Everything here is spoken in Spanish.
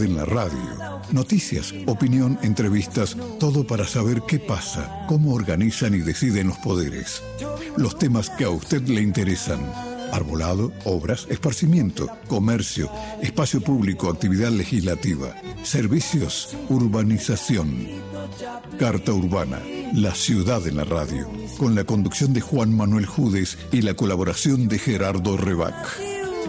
En la radio, noticias, opinión, entrevistas, todo para saber qué pasa, cómo organizan y deciden los poderes. Los temas que a usted le interesan. Arbolado, obras, esparcimiento, comercio, espacio público, actividad legislativa, servicios, urbanización. Carta Urbana, la ciudad en la radio, con la conducción de Juan Manuel Judes y la colaboración de Gerardo Rebac.